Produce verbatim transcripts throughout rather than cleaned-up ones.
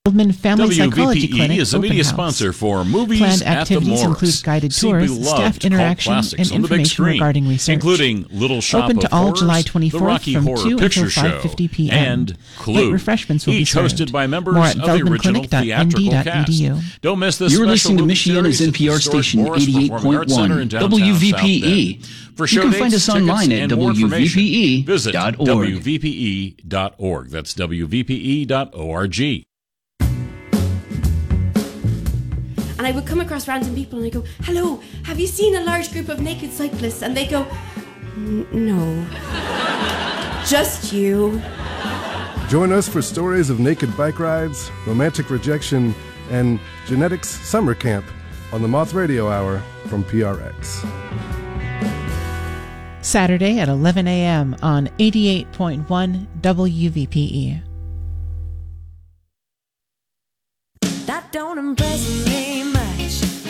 Goldman Family Psychology W V P E Clinic is a Open media House. sponsor for Movies Planned at the activities Morris. include guided See tours, beloved staff cult interaction, classics and on the big information screen, regarding research. including Little Shop Open of to all Horrors, July The twenty-fourth Rocky from Horror two Picture until Show, five fifty p.m. and Clue. Light refreshments will Each be served. hosted by members More at of the original feldman clinic dot n d theatrical dot e d u. cast. Don't miss this You're special listening to movie Michiana's series N P R at the Historic station Morris eighty-eight Performing point Arts Center one in downtown W V South P E. Bend. For You show can dates, find us tickets, online at and more W V P E information, visit dot org. W V P E dot org. That's W V P E dot org. And I would come across random people and I go, hello, have you seen a large group of naked cyclists? And they go, no, just you. Join us for stories of naked bike rides, romantic rejection, and genetics summer camp on the Moth Radio Hour from P R X. Saturday at eleven a.m. on eighty-eight point one W V P E. That don't impress me much.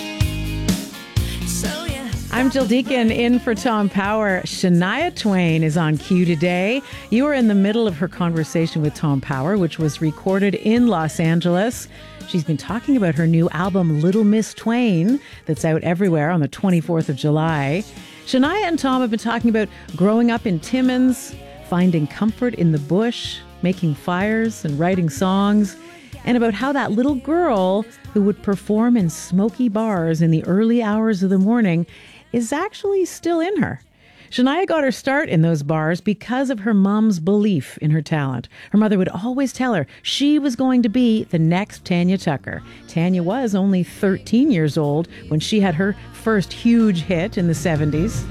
So yeah. I'm Jill Deacon in for Tom Power. Shania Twain is on cue today. You were in the middle of her conversation with Tom Power, which was recorded in Los Angeles. She's been talking about her new album, Little Miss Twain, that's out everywhere on the twenty-fourth of July. Shania and Tom have been talking about growing up in Timmins, finding comfort in the bush, making fires and writing songs, and about how that little girl who would perform in smoky bars in the early hours of the morning is actually still in her. Shania got her start in those bars because of her mom's belief in her talent. Her mother would always tell her she was going to be the next Tanya Tucker. Tanya was only thirteen years old when she had her first huge hit in the seventies.